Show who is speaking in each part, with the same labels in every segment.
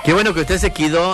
Speaker 1: Qué bueno que usted se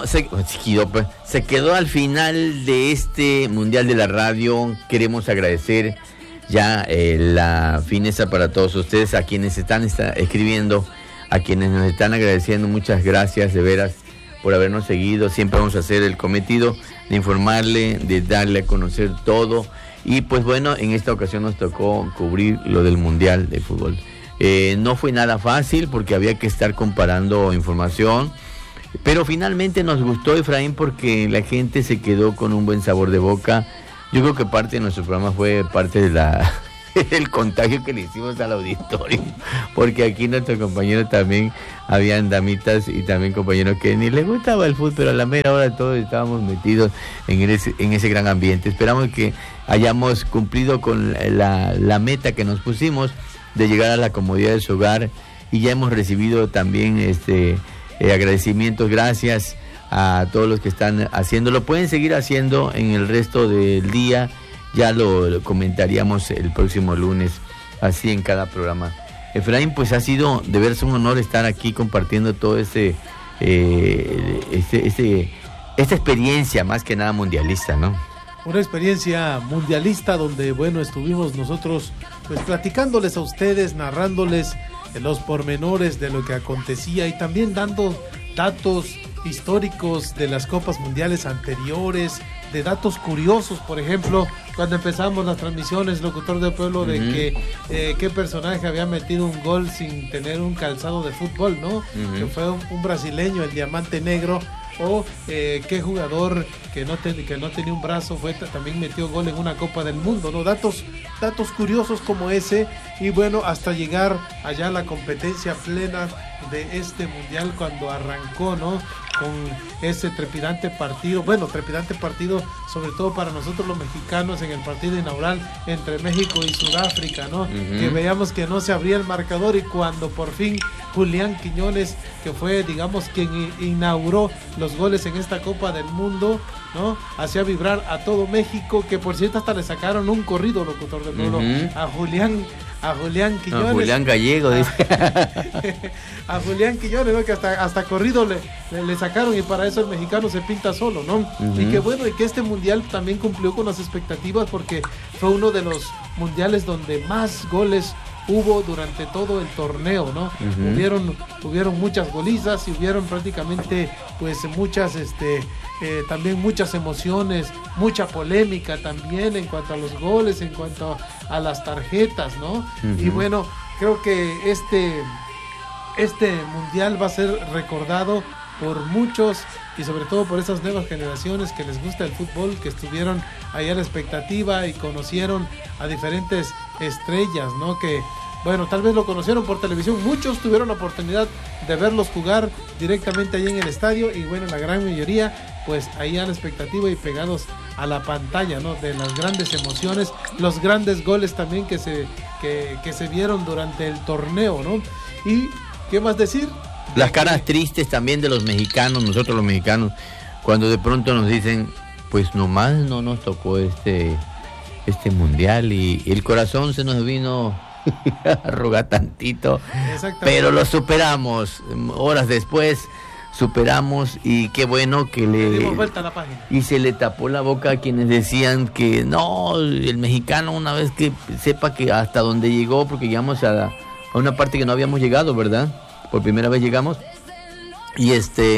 Speaker 1: quedó al final de este Mundial de la Radio. Queremos agradecer ya la fineza para todos ustedes, a quienes están escribiendo, a quienes nos están agradeciendo. Muchas gracias de veras por habernos seguido. Siempre vamos a hacer el cometido de informarle, de darle a conocer todo. Y pues bueno, en esta ocasión nos tocó cubrir lo del Mundial de Fútbol. No fue nada fácil porque había que estar comparando información, pero finalmente nos gustó, Efraín, porque la gente se quedó con un buen sabor de boca. Yo creo que parte de nuestro programa fue parte de el contagio que le hicimos al auditorio, porque aquí nuestros compañeros también habían damitas y también compañeros que ni les gustaba el fútbol, pero a la mera hora todos estábamos metidos en ese gran ambiente. Esperamos que hayamos cumplido con la meta que nos pusimos de llegar a la comodidad de su hogar, y ya hemos recibido también agradecimientos. Gracias a todos los que están haciéndolo. Pueden seguir haciendo en el resto del día. Ya lo comentaríamos el próximo lunes, así en cada programa. Efraín, pues ha sido de veras un honor estar aquí compartiendo todo esta experiencia más que nada mundialista, ¿no?
Speaker 2: Una experiencia mundialista donde, bueno, estuvimos nosotros pues platicándoles a ustedes, narrándoles los pormenores de lo que acontecía y también dando datos históricos de las copas mundiales anteriores, de datos curiosos. Por ejemplo, cuando empezamos las transmisiones, locutor del pueblo, de que qué personaje había metido un gol sin tener un calzado de fútbol, ¿no? Que fue un brasileño, el Diamante Negro. O qué jugador que no tenía un brazo también metió gol en una Copa del Mundo, ¿no? Datos curiosos como ese. Y bueno, hasta llegar allá a la competencia plena de este mundial, cuando arrancó, ¿no? Con ese trepidante partido sobre todo para nosotros los mexicanos, en el partido inaugural entre México y Sudáfrica, ¿no? Que veíamos que no se abría el marcador, y cuando por fin Julián Quiñones, que fue, digamos, quien inauguró los goles en esta Copa del Mundo, ¿no? Hacía vibrar a todo México, que por cierto hasta le sacaron un corrido, locutor del pueblo, a Julián Quiñones. A
Speaker 1: Julián Gallego, dice.
Speaker 2: A Julián Quiñones, ¿no? Que hasta corrido le sacaron, y para eso el mexicano se pinta solo, ¿no? Y que bueno, y que este mundial también cumplió con las expectativas, porque fue uno de los mundiales donde más goles hubo durante todo el torneo, ¿no? Hubieron muchas golizas y hubieron prácticamente pues muchas también muchas emociones, mucha polémica también en cuanto a los goles, en cuanto a las tarjetas, ¿no? Y bueno, creo que este mundial va a ser recordado por muchos, y sobre todo por esas nuevas generaciones que les gusta el fútbol, que estuvieron ahí a la expectativa y conocieron a diferentes estrellas, ¿no? Que bueno, tal vez lo conocieron por televisión, muchos tuvieron la oportunidad de verlos jugar directamente ahí en el estadio, y bueno, la gran mayoría pues ahí a la expectativa y pegados a la pantalla, ¿no? De las grandes emociones, los grandes goles también que se vieron durante el torneo, ¿no? Y ¿qué más decir?
Speaker 1: Las caras tristes también de los mexicanos, nosotros los mexicanos, cuando de pronto nos dicen, pues nomás no nos tocó este mundial, y el corazón se nos vino arruga tantito, pero lo superamos. Horas después superamos, y qué bueno que le
Speaker 2: dimos vuelta a la página.
Speaker 1: Y se le tapó la boca a quienes decían que no, el mexicano, una vez que sepa que hasta donde llegó, porque llegamos a una parte que no habíamos llegado, ¿verdad? Por primera vez llegamos, y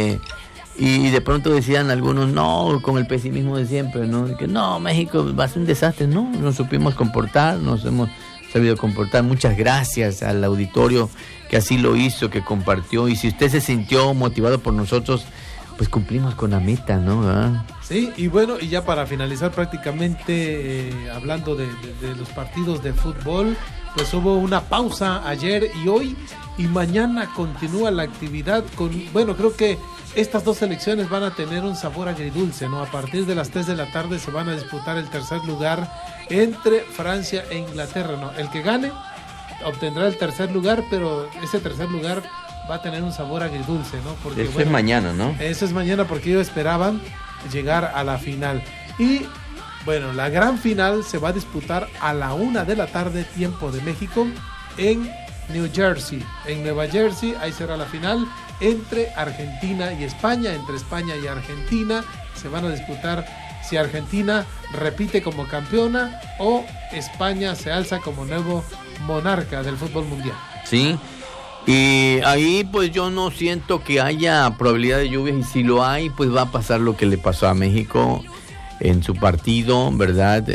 Speaker 1: y de pronto decían algunos, no, con el pesimismo de siempre, ¿no? Que no, México va a ser un desastre. No, nos supimos comportar, nos hemos sabido comportar. Muchas gracias al auditorio que así lo hizo, que compartió, y si usted se sintió motivado por nosotros, pues cumplimos con la meta, ¿no? ¿Verdad?
Speaker 2: Sí, y bueno, y ya para finalizar prácticamente, hablando de los partidos de fútbol, pues hubo una pausa ayer y hoy, y mañana continúa la actividad bueno, creo que estas dos selecciones van a tener un sabor agridulce, ¿no? A partir de las 3 de la tarde se van a disputar el tercer lugar entre Francia e Inglaterra, ¿no? El que gane obtendrá el tercer lugar, pero ese tercer lugar va a tener un sabor agridulce, ¿no? Porque,
Speaker 1: eso es mañana, ¿no?
Speaker 2: Eso es mañana, porque ellos esperaban llegar a la final. Y bueno, la gran final se va a disputar a la 1 de la tarde, tiempo de México, en New Jersey. En Nueva Jersey, ahí será la final entre Argentina y España, entre España y Argentina. Se van a disputar si Argentina repite como campeona o España se alza como nuevo monarca del fútbol mundial.
Speaker 1: Sí, y ahí pues yo no siento que haya probabilidad de lluvias, y si lo hay, pues va a pasar lo que le pasó a México en su partido, ¿verdad?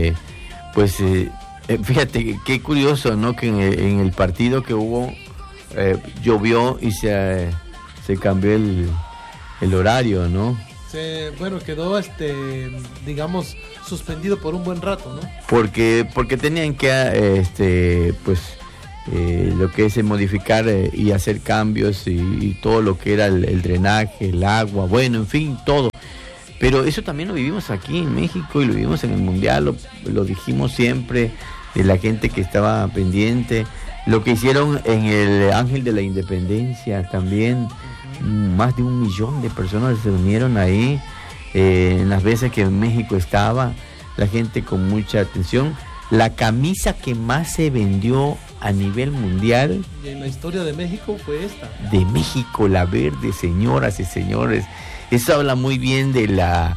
Speaker 1: Fíjate qué curioso, ¿no? Que en el partido que hubo llovió y se cambió el horario, ¿no?
Speaker 2: Quedó digamos suspendido por un buen rato, ¿no?
Speaker 1: Porque tenían que lo que es modificar y hacer cambios y todo lo que era el drenaje, el agua, bueno, en fin, todo. Pero eso también lo vivimos aquí en México y lo vivimos en el Mundial, lo dijimos siempre, de la gente que estaba pendiente. Lo que hicieron en el Ángel de la Independencia también, más de 1 millón de personas se unieron ahí, en las veces que en México estaba, la gente con mucha atención. La camisa que más se vendió a nivel mundial
Speaker 2: y en la historia de México fue esta.
Speaker 1: De México, la verde, señoras y señores. Eso habla muy bien de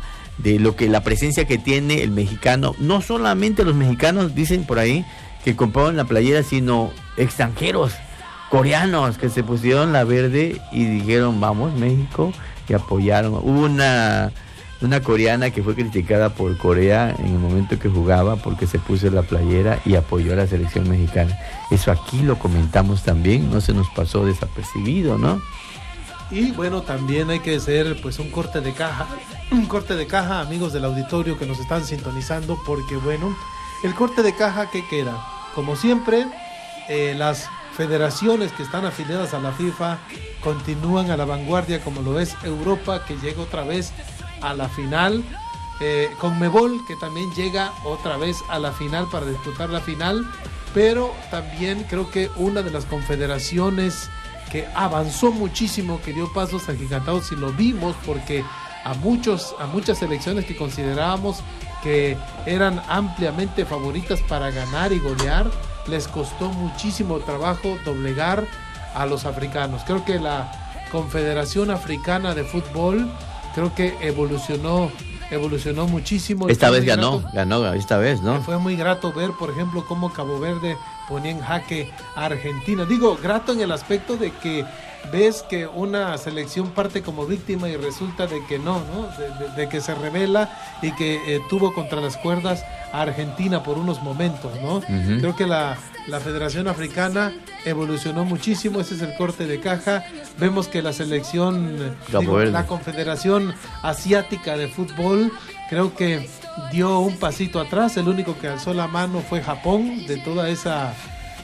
Speaker 1: lo que la presencia que tiene el mexicano. No solamente los mexicanos, dicen por ahí, que compraron la playera, sino extranjeros, coreanos, que se pusieron la verde y dijeron, vamos, México, y apoyaron. Hubo una coreana que fue criticada por Corea en el momento que jugaba porque se puso la playera y apoyó a la selección mexicana. Eso aquí lo comentamos también, no se nos pasó desapercibido, ¿no?
Speaker 2: Y bueno, también hay que hacer pues un corte de caja, amigos del auditorio que nos están sintonizando, porque bueno, el corte de caja, ¿qué queda? Como siempre, las federaciones que están afiliadas a la FIFA continúan a la vanguardia, como lo es Europa, que llega otra vez a la final, Conmebol, que también llega otra vez a la final para disputar la final, pero también creo que una de las confederaciones que avanzó muchísimo, que dio pasos agigantados, y lo vimos porque a muchas selecciones que considerábamos que eran ampliamente favoritas para ganar y golear, les costó muchísimo trabajo doblegar a los africanos. Creo que la Confederación Africana de Fútbol creo que evolucionó muchísimo.
Speaker 1: Esta vez ganó esta vez, ¿no?
Speaker 2: Fue muy grato ver, por ejemplo, cómo Cabo Verde ponía en jaque a Argentina. Digo, grato en el aspecto de que ves que una selección parte como víctima y resulta de que no, de que se revela y que tuvo contra las cuerdas a Argentina por unos momentos, ¿no? Uh-huh. Creo que la Federación Africana evolucionó muchísimo, ese es el corte de caja. Vemos que la la Confederación Asiática de Fútbol, creo que dio un pasito atrás. El único que alzó la mano fue Japón, de toda esa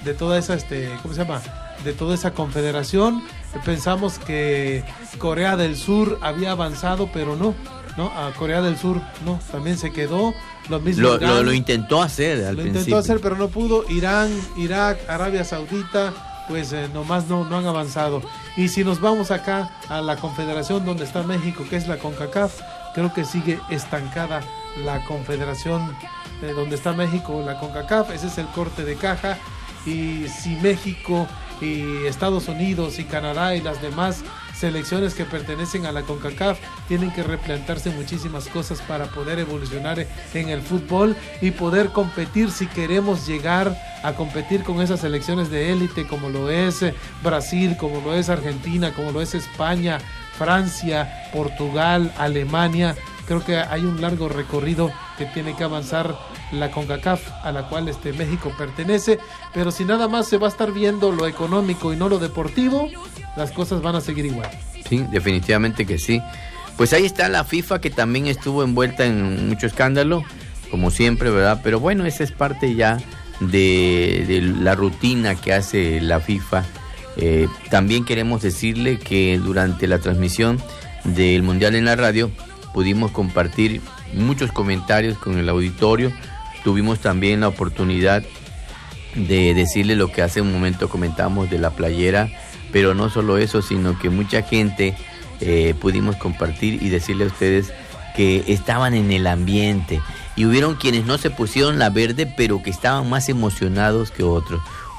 Speaker 2: confederación. Pensamos que Corea del Sur había avanzado, pero no, a Corea del Sur no, también se quedó. Lo mismo
Speaker 1: lo intentó hacer al principio.
Speaker 2: Intentó hacer, pero no pudo. Irán, Irak, Arabia Saudita, pues nomás no han avanzado. Y si nos vamos acá a la confederación donde está México, que es la CONCACAF, creo que sigue estancada la confederación donde está México, la CONCACAF. Ese es el corte de caja. Y si México y Estados Unidos y Canadá y las demás selecciones que pertenecen a la CONCACAF tienen que replantearse muchísimas cosas para poder evolucionar en el fútbol y poder competir, si queremos llegar a competir con esas selecciones de élite como lo es Brasil, como lo es Argentina, como lo es España, Francia, Portugal, Alemania. Creo que hay un largo recorrido que tiene que avanzar la CONCACAF, a la cual México pertenece, pero si nada más se va a estar viendo lo económico y no lo deportivo, las cosas van a seguir igual.
Speaker 1: Sí, definitivamente que sí. Pues ahí está la FIFA, que también estuvo envuelta en mucho escándalo, como siempre, ¿verdad? Pero bueno, esa es parte ya de la rutina que hace la FIFA. También queremos decirle que durante la transmisión del Mundial en la radio pudimos compartir muchos comentarios con el auditorio. Tuvimos también la oportunidad de decirle lo que hace un momento comentábamos de la playera, pero no solo eso, sino que mucha gente pudimos compartir y decirle a ustedes que estaban en el ambiente, y hubieron quienes no se pusieron la verde, pero que estaban más emocionados que otros.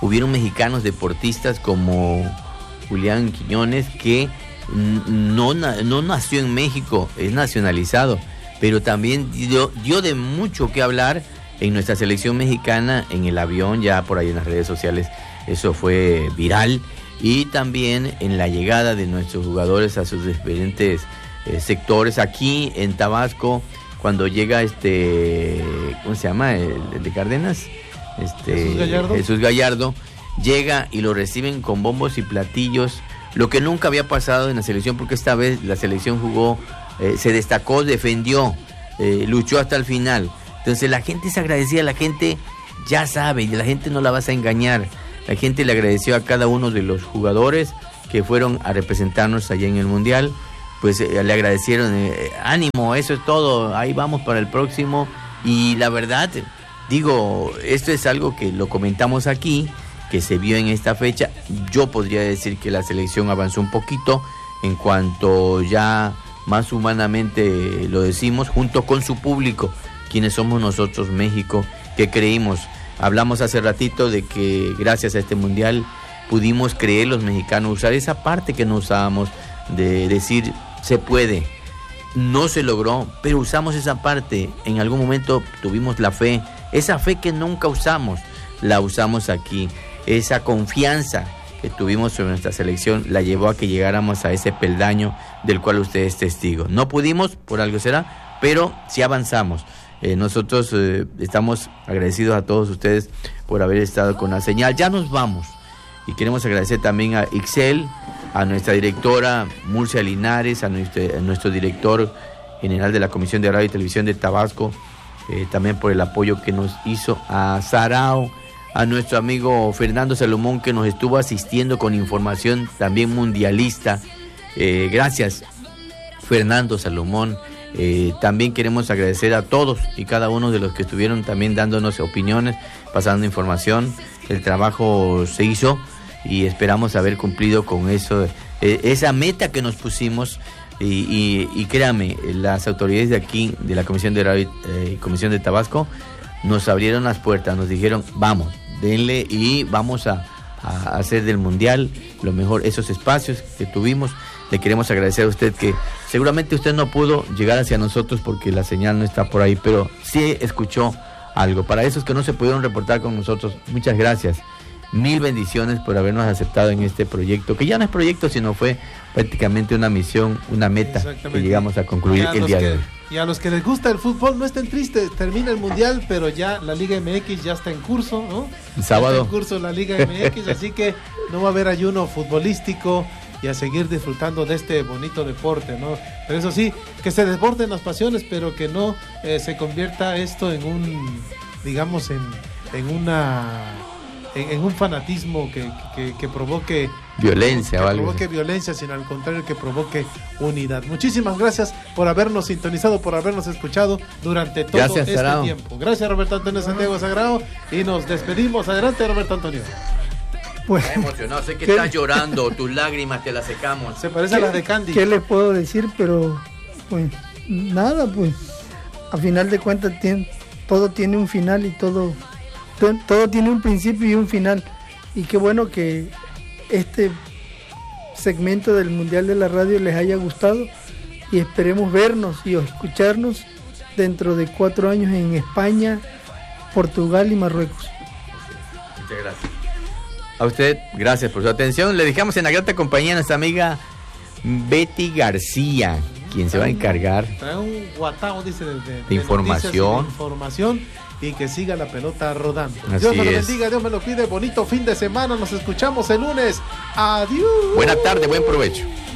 Speaker 1: hubieron mexicanos deportistas como Julián Quiñones, que no nació en México, es nacionalizado, pero también dio de mucho que hablar en nuestra selección mexicana, en el avión, ya por ahí en las redes sociales eso fue viral, y también en la llegada de nuestros jugadores a sus diferentes sectores. Aquí en Tabasco, cuando llega ¿cómo se llama? El de Cárdenas, Jesús Gallardo, llega y lo reciben con bombos y platillos, lo que nunca había pasado en la selección, porque esta vez la selección jugó, se destacó, defendió, luchó hasta el final. Entonces la gente es agradecida, la gente ya sabe, y la gente no la vas a engañar. La gente le agradeció a cada uno de los jugadores que fueron a representarnos allá en el Mundial. Pues le agradecieron, ánimo, eso es todo, ahí vamos para el próximo. Y la verdad, digo, esto es algo que lo comentamos aquí, que se vio en esta fecha. Yo podría decir que la selección avanzó un poquito en cuanto ya más humanamente lo decimos, junto con su público, quienes somos nosotros, México, que creímos. Hablamos hace ratito de que gracias a este Mundial pudimos creer los mexicanos, usar esa parte que no usábamos, de decir se puede. No se logró, pero usamos esa parte. En algún momento tuvimos la fe, esa fe que nunca usamos, la usamos aquí. Esa confianza que tuvimos sobre nuestra selección la llevó a que llegáramos a ese peldaño del cual usted es testigo. No pudimos, por algo será, pero sí avanzamos. Nosotros estamos agradecidos a todos ustedes por haber estado con la señal. Ya nos vamos y queremos agradecer también a Ixel, a nuestra directora Murcia Linares, a nuestro director general de la Comisión de Radio y Televisión de Tabasco, también por el apoyo que nos hizo, a Sarao, a nuestro amigo Fernando Salomón, que nos estuvo asistiendo con información también mundialista. Gracias, Fernando Salomón. También queremos agradecer a todos y cada uno de los que estuvieron también dándonos opiniones, pasando información. El trabajo se hizo y esperamos haber cumplido con eso, esa meta que nos pusimos. Y créame, las autoridades de aquí, de la Comisión de Radio y Comisión de Tabasco, nos abrieron las puertas, nos dijeron, vamos, denle y vamos a hacer del Mundial lo mejor. Esos espacios que tuvimos, le queremos agradecer a usted, que seguramente usted no pudo llegar hacia nosotros porque la señal no está por ahí, pero sí escuchó algo. Para esos que no se pudieron reportar con nosotros, muchas gracias. Mil bendiciones por habernos aceptado en este proyecto, que ya no es proyecto, sino fue prácticamente una misión, una meta que llegamos a concluir el día de hoy.
Speaker 2: Y a los que les gusta el fútbol, no estén tristes, termina el Mundial, pero ya la Liga MX ya está en curso, ¿no?
Speaker 1: El sábado.
Speaker 2: Ya está en curso la Liga MX, así que no va a haber ayuno futbolístico y a seguir disfrutando de este bonito deporte, ¿no? Pero eso sí, que se desborden las pasiones, pero que no se convierta esto en un, digamos, en un fanatismo que provoque
Speaker 1: violencia,
Speaker 2: que provoque violencia, sino al contrario, que provoque unidad. Muchísimas gracias por habernos sintonizado, por habernos escuchado durante todo este tiempo. Gracias, Roberto Antonio Santiago Sagrado, y nos despedimos. Adelante, Roberto Antonio.
Speaker 1: Pues, está emocionado, sé que estás llorando, tus lágrimas te las secamos.
Speaker 2: Se parece a las de Candy.
Speaker 3: ¿Qué les puedo decir? Pero pues nada, pues a final de cuentas todo tiene un final, y todo tiene un principio y un final. Y qué bueno que este segmento del Mundial de la Radio les haya gustado, y esperemos vernos y escucharnos dentro de 4 años en España, Portugal y Marruecos.
Speaker 1: Muchas gracias. A usted, gracias por su atención. Le dejamos en la grata compañía a nuestra amiga Betty García, quien se va a encargar.
Speaker 2: Trae un guatao, dice,
Speaker 1: de información.
Speaker 2: Y que siga la pelota rodando.
Speaker 1: Así
Speaker 2: Dios me lo
Speaker 1: es.
Speaker 2: bendiga, Dios me lo cuide. Bonito fin de semana. Nos escuchamos el lunes. Adiós.
Speaker 1: Buena tarde, buen provecho.